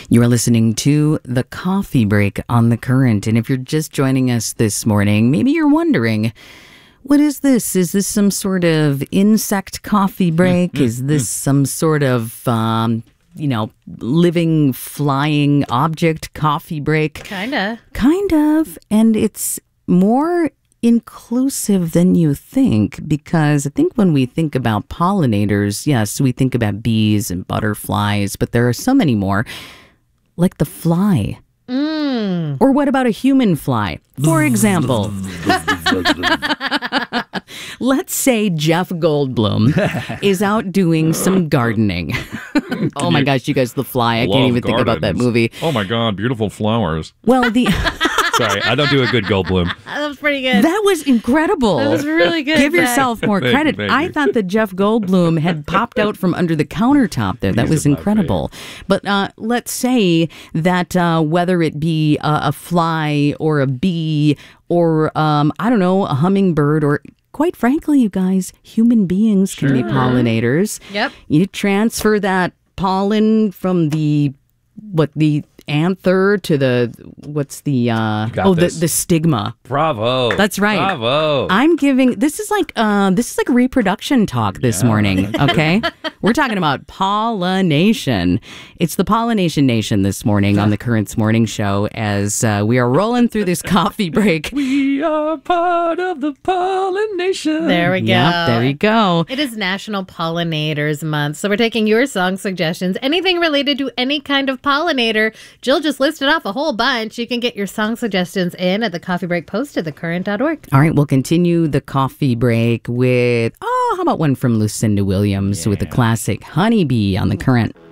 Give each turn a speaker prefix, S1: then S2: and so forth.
S1: You are listening to The Coffee Break on The Current. And if you're just joining us this morning, maybe you're wondering, what is this? Is this some sort of insect coffee break? Is this some sort of, living, flying object coffee break?
S2: Kinda.
S1: Kind of. And it's more inclusive than you think, because I think when we think about pollinators, yes, we think about bees and butterflies, but there are so many more, like the fly. Or what about a human fly? For example, let's say Jeff Goldblum is out doing some gardening. Oh my gosh, you guys, The Fly. I can't even think about that movie.
S3: Oh my God, beautiful flowers.
S1: Well,
S3: Sorry, I don't do a good Goldblum.
S2: That was pretty good.
S1: That was incredible.
S2: That was really good.
S1: Give yourself more credit.
S3: Thank
S1: I
S3: you.
S1: thought that Jeff Goldblum had popped out from under the countertop there. That was incredible. But let's say that whether it be a fly or a bee or, a hummingbird or... Quite frankly, you guys, human beings can be pollinators.
S2: Yep.
S1: You transfer that pollen from the anther to the the stigma.
S3: Bravo.
S1: That's right.
S3: Bravo.
S1: This is like reproduction talk this morning, okay? We're talking about pollination. It's the Pollination Nation this morning on the Currents Morning Show as we are rolling through this coffee break.
S3: We are part of the pollination.
S2: There we go.
S1: Yep, there you go.
S2: It is National Pollinators Month, so we're taking your song suggestions. Anything related to any kind of pollinator. Jill just listed off a whole bunch. You can get your song suggestions in at the Coffee Break post at thecurrent.org.
S1: All right, we'll continue the coffee break with, how about one from Lucinda Williams with the classic Honeybee on the Current.